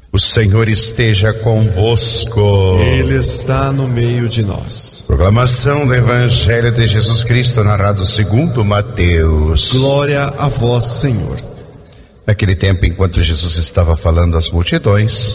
O Senhor esteja convosco. Ele está no meio de nós. Proclamação do Evangelho de Jesus Cristo, narrado segundo Mateus. Glória a vós, Senhor. Naquele tempo, enquanto Jesus estava falando às multidões,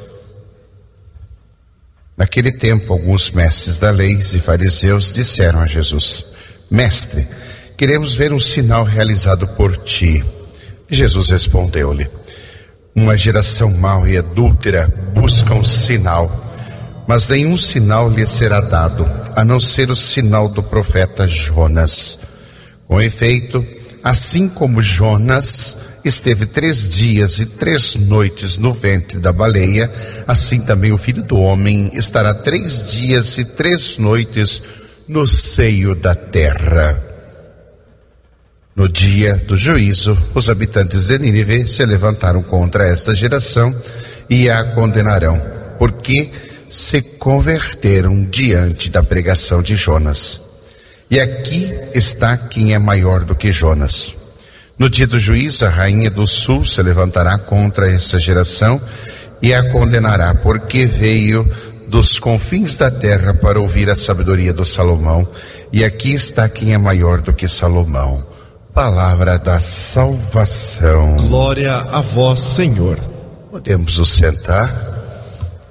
alguns mestres da lei e fariseus disseram a Jesus: Mestre, queremos ver um sinal realizado por ti. Jesus respondeu-lhe: Uma geração mau e adúltera busca um sinal, mas nenhum sinal lhe será dado, a não ser o sinal do profeta Jonas. Com efeito, assim como Jonas esteve 3 dias e 3 noites no ventre da baleia, assim também o Filho do Homem estará 3 dias e 3 noites no seio da terra. No dia do juízo, os habitantes de Nínive se levantaram contra esta geração e a condenarão, porque se converteram diante da pregação de Jonas. E aqui está quem é maior do que Jonas. No dia do juízo, a rainha do sul se levantará contra essa geração e a condenará, porque veio dos confins da terra para ouvir a sabedoria do Salomão. E aqui está quem é maior do que Salomão. Palavra da salvação. Glória a vós, Senhor. Podemos nos sentar.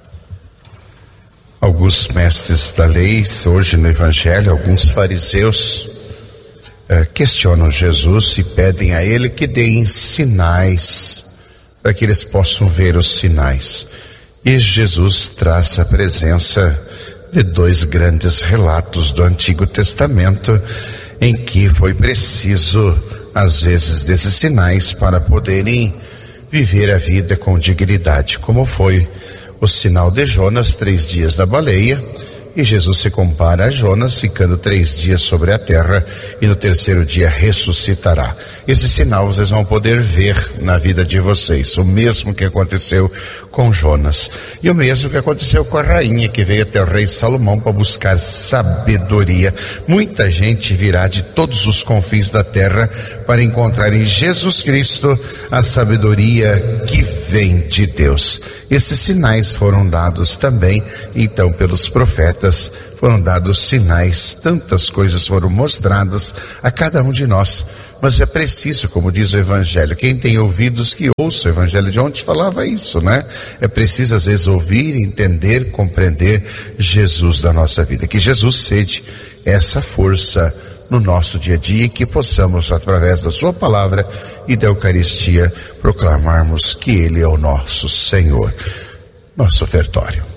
Alguns mestres da lei, hoje no Evangelho, alguns fariseus questionam Jesus e pedem a ele que deem sinais para que eles possam ver os sinais. E Jesus traz a presença de 2 grandes relatos do Antigo Testamento, em que foi preciso, às vezes, desses sinais para poderem viver a vida com dignidade, como foi o sinal de Jonas, 3 dias da baleia, e Jesus se compara a Jonas ficando 3 dias sobre a terra e no 3º dia ressuscitará. Esse sinal vocês vão poder ver na vida de vocês, o mesmo que aconteceu com Jonas e o mesmo que aconteceu com a rainha que veio até o rei Salomão para buscar sabedoria. Muita gente virá de todos os confins da terra para encontrar em Jesus Cristo a sabedoria que vem de Deus. Esses sinais foram dados também, então, pelos profetas. Foram dados sinais, tantas coisas foram mostradas a cada um de nós, mas é preciso, como diz o Evangelho, quem tem ouvidos que ouça. O Evangelho de ontem falava isso, né? É preciso às vezes ouvir, entender, compreender Jesus da nossa vida, que Jesus cede essa força no nosso dia a dia e que possamos, através da sua palavra e da Eucaristia, proclamarmos que Ele é o nosso Senhor. Nosso ofertório.